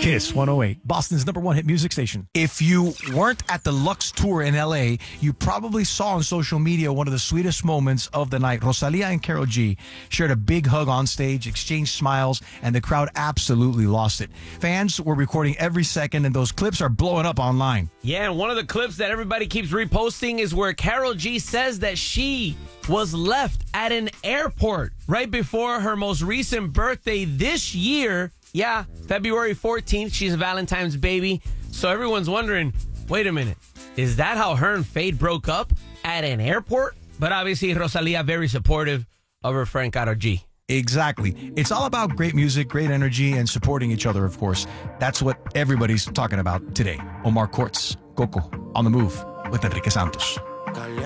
Kiss 108, Boston's #1 hit music station. If you weren't at the Lux Tour in LA, you probably saw on social media one of the sweetest moments of the night. Rosalia and Karol G shared a big hug on stage, exchanged smiles, and the crowd absolutely lost it. Fans were recording every second, and those clips are blowing up online. Yeah, and one of the clips that everybody keeps reposting is where Karol G says that she was left at an airport right before her most recent birthday this year. Yeah, February 14th. She's a Valentine's baby. So everyone's wondering, wait a minute, is that how her and Fade broke up? At an airport? But obviously, Rosalia very supportive of her friend Karol G. Exactly. It's all about great music, great energy, and supporting each other, of course. That's what everybody's talking about today. Omar Courtz, Coco, on the move with Enrique Santos.